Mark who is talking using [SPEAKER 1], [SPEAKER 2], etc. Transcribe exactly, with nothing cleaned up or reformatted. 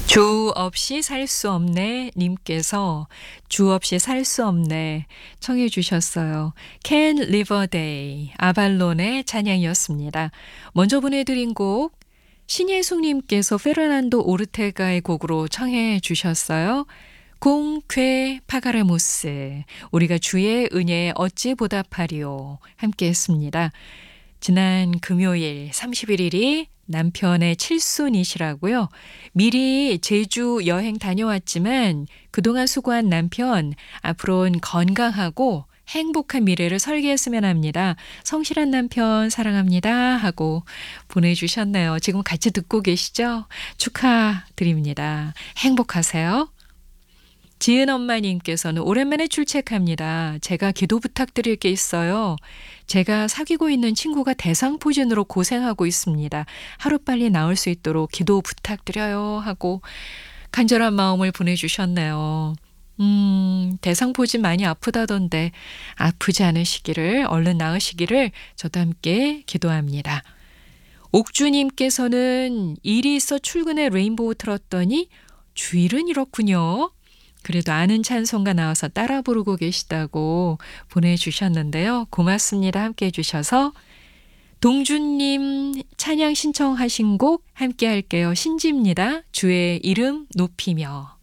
[SPEAKER 1] 주 없이 살 수 없네 님께서 주 없이 살 수 없네 청해 주셨어요. Can't live a day 아발론의 찬양이었습니다. 먼저 보내드린 곡 신예숙 님께서 페르난도 오르테가의 곡으로 청해 주셨어요. 공쾌 파가라모스 우리가 주의 은혜에 어찌 보답하리오 함께 했습니다. 지난 금요일 삼십일 일이 남편의 칠순이시라고요. 미리 제주 여행 다녀왔지만 그동안 수고한 남편 앞으로는 건강하고 행복한 미래를 설계했으면 합니다. 성실한 남편 사랑합니다 하고 보내주셨네요. 지금 같이 듣고 계시죠? 축하드립니다. 행복하세요. 지은 엄마님께서는 오랜만에 출첵합니다. 제가 기도 부탁드릴 게 있어요. 제가 사귀고 있는 친구가 대상포진으로 고생하고 있습니다. 하루빨리 나을 수 있도록 기도 부탁드려요 하고 간절한 마음을 보내주셨네요. 음, 대상포진 많이 아프다던데 아프지 않으시기를 얼른 나으시기를 저도 함께 기도합니다. 옥주님께서는 일이 있어 출근에 레인보우 틀었더니 주일은 이렇군요. 그래도 아는 찬송가 나와서 따라 부르고 계시다고 보내주셨는데요. 고맙습니다. 함께 해주셔서. 동준님 찬양 신청하신 곡 함께 할게요. 신지입니다. 주의 이름 높이며.